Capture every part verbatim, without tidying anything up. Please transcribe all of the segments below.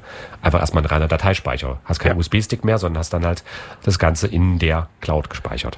einfach erstmal ein reiner Dateispeicher. Hast keinen Ja. U S B-Stick mehr, sondern hast dann halt das Ganze in der Cloud gespeichert.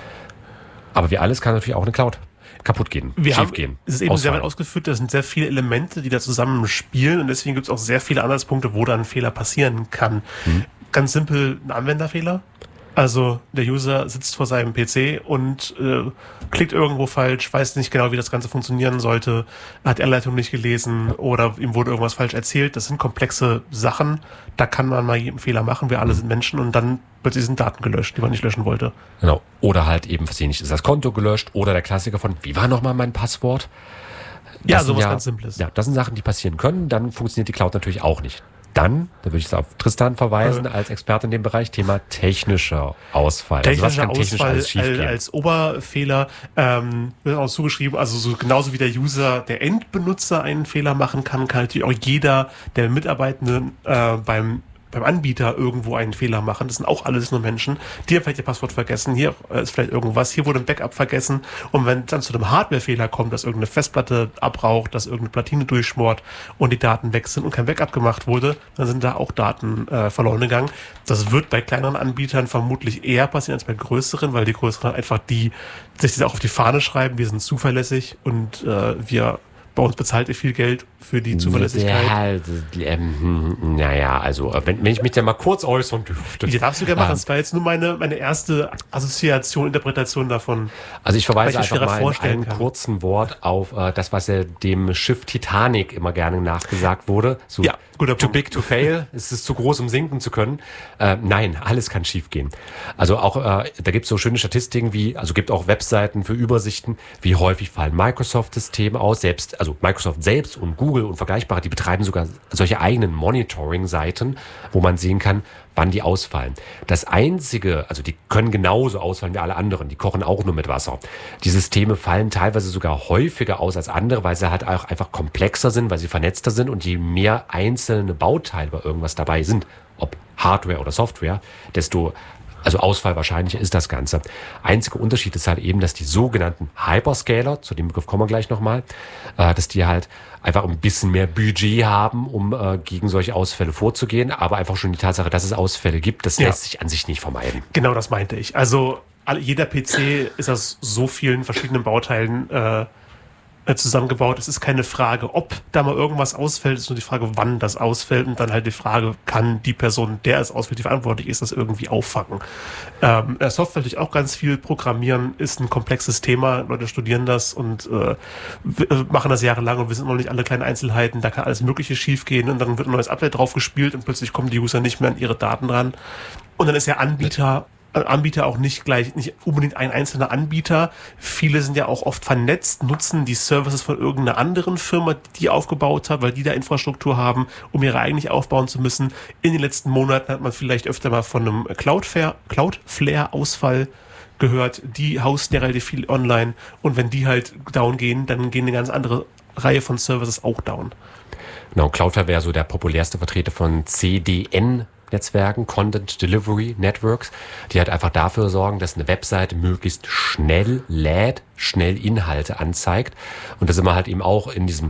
Aber wie alles kann natürlich auch eine Cloud kaputt gehen, Wir schief haben, gehen. es ist eben sehr ausfallen. weit ausgeführt, das sind sehr viele Elemente, die da zusammen spielen und deswegen gibt es auch sehr viele Anhaltspunkte, wo da ein Fehler passieren kann. Mhm. Ganz simpel ein Anwenderfehler. Also der User sitzt vor seinem P C und äh, klickt irgendwo falsch, weiß nicht genau, wie das Ganze funktionieren sollte, hat die Anleitung nicht gelesen oder ihm wurde irgendwas falsch erzählt. Das sind komplexe Sachen, da kann man mal jeden Fehler machen, wir alle sind Menschen und dann plötzlich sind Daten gelöscht, die man nicht löschen wollte. Genau. Oder halt eben versehentlich ist das Konto gelöscht oder der Klassiker von, wie war nochmal mein Passwort? Das Ja, sind sowas ganz Simples. Ja, das sind Sachen, die passieren können, dann funktioniert die Cloud natürlich auch nicht. Dann, da würde ich jetzt auf Tristan verweisen, Äh. als Experte in dem Bereich, Thema technischer Ausfall. Technischer also was kann technisch Ausfall alles schiefgehen? als, als Oberfehler ähm, wird auch zugeschrieben, also so genauso wie der User, der Endbenutzer einen Fehler machen kann, kann natürlich auch jeder der Mitarbeitenden äh, beim beim Anbieter irgendwo einen Fehler machen. Das sind auch alles nur Menschen. Die haben vielleicht ihr Passwort vergessen. Hier äh, ist vielleicht irgendwas. Hier wurde ein Backup vergessen. Und wenn es dann zu einem Hardwarefehler kommt, dass irgendeine Festplatte abraucht, dass irgendeine Platine durchschmort und die Daten weg sind und kein Backup gemacht wurde, dann sind da auch Daten äh, verloren gegangen. Das wird bei kleineren Anbietern vermutlich eher passieren als bei größeren, weil die größeren einfach die sich das auch auf die Fahne schreiben. Wir sind zuverlässig und äh, wir bei uns bezahlt ihr viel Geld für die Zuverlässigkeit. Ja, ähm, naja, also wenn, wenn ich mich da mal kurz äußern dürfte. Die darfst du gerne machen. Ähm, Das war jetzt nur meine, meine erste Assoziation, Interpretation davon. Also ich verweise Weil ich mir einfach schwerer mal in vorstellen einem kann. kurzen Wort auf äh, das, was ja dem Schiff Titanic immer gerne nachgesagt wurde. So, Ja, guter too Punkt. big to fail, es ist zu groß, um sinken zu können. Äh, nein, alles kann schiefgehen. Also auch, äh, da gibt es so schöne Statistiken wie, also gibt auch Webseiten für Übersichten, wie häufig fallen Microsoft-Systeme aus, selbst, also Microsoft selbst und Google und Vergleichbare, die betreiben sogar solche eigenen Monitoring-Seiten, wo man sehen kann, wann die ausfallen. Das Einzige, also die können genauso ausfallen wie alle anderen, die kochen auch nur mit Wasser. Die Systeme fallen teilweise sogar häufiger aus als andere, weil sie halt auch einfach komplexer sind, weil sie vernetzter sind und je mehr einzelne Bauteile bei irgendwas dabei sind, ob Hardware oder Software, desto also ausfallwahrscheinlicher ist das Ganze. Einziger Unterschied ist halt eben, dass die sogenannten Hyperscaler, zu dem Begriff kommen wir gleich nochmal, äh, dass die halt einfach ein bisschen mehr Budget haben, um äh, gegen solche Ausfälle vorzugehen, aber einfach schon die Tatsache, dass es Ausfälle gibt, das Ja. lässt sich an sich nicht vermeiden. Genau das meinte ich. Also alle, jeder P C ist aus so vielen verschiedenen Bauteilen äh, zusammengebaut. Es ist keine Frage, ob da mal irgendwas ausfällt, es ist nur die Frage, wann das ausfällt und dann halt die Frage, kann die Person, der es ausfällt, die verantwortlich ist, das irgendwie auffangen. Ähm, Software natürlich auch ganz viel. Programmieren ist ein komplexes Thema. Leute studieren das und äh, w- machen das jahrelang und wissen noch nicht alle kleinen Einzelheiten. Da kann alles Mögliche schiefgehen und dann wird ein neues Update drauf gespielt und plötzlich kommen die User nicht mehr an ihre Daten ran. Und dann ist der Anbieter Anbieter auch nicht gleich, nicht unbedingt ein einzelner Anbieter. Viele sind ja auch oft vernetzt, nutzen die Services von irgendeiner anderen Firma, die die aufgebaut hat, weil die da Infrastruktur haben, um ihre eigentlich aufbauen zu müssen. In den letzten Monaten hat man vielleicht öfter mal von einem Cloudflare, Cloudflare-Ausfall gehört. Die hosten ja relativ viel online und wenn die halt down gehen, dann gehen eine ganz andere Reihe von Services auch down. Genau, Cloudflare wäre so der populärste Vertreter von C D N Netzwerken, Content Delivery Networks, die halt einfach dafür sorgen, dass eine Webseite möglichst schnell lädt, schnell Inhalte anzeigt. Und da sind wir halt eben auch in diesem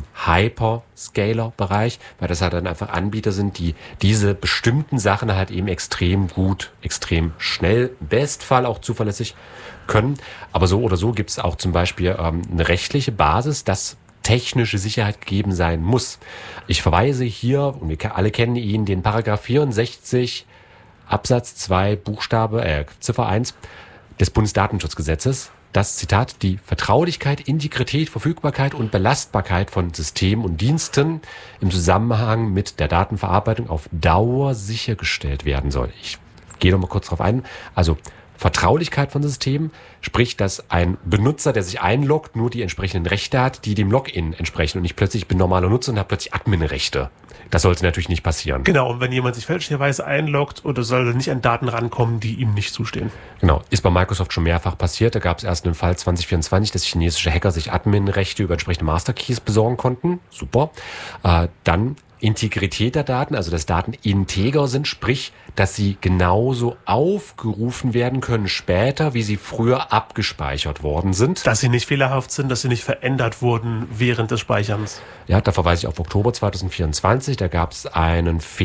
Hyperscaler-Bereich, weil das halt dann einfach Anbieter sind, die diese bestimmten Sachen halt eben extrem gut, extrem schnell, im Bestfall auch zuverlässig können. Aber so oder so gibt es auch zum Beispiel ähm, eine rechtliche Basis, dass technische Sicherheit gegeben sein muss. Ich verweise hier, und wir alle kennen ihn, den Paragraph vierundsechzig Absatz zwei Buchstabe, äh, Ziffer eins des Bundesdatenschutzgesetzes. Das Zitat, die Vertraulichkeit, Integrität, Verfügbarkeit und Belastbarkeit von Systemen und Diensten im Zusammenhang mit der Datenverarbeitung auf Dauer sichergestellt werden soll. Ich gehe noch mal kurz drauf ein. Also Vertraulichkeit von Systemen, sprich, dass ein Benutzer, der sich einloggt, nur die entsprechenden Rechte hat, die dem Login entsprechen und nicht plötzlich, ich bin normaler Nutzer und habe plötzlich Admin-Rechte. Das sollte natürlich nicht passieren. Genau, und wenn jemand sich fälschlicherweise einloggt, oder soll er nicht an Daten rankommen, die ihm nicht zustehen. Genau, ist bei Microsoft schon mehrfach passiert. Da gab es erst einen Fall zwanzig vierundzwanzig, dass chinesische Hacker sich Admin-Rechte über entsprechende Masterkeys besorgen konnten. Super. Äh, dann Integrität der Daten, also dass Daten integer sind, sprich, dass sie genauso aufgerufen werden können später, wie sie früher abgespeichert worden sind. Dass sie nicht fehlerhaft sind, dass sie nicht verändert wurden während des Speicherns. Ja, da verweise ich auf Oktober zwanzig vierundzwanzig, da gab es einen Fehler.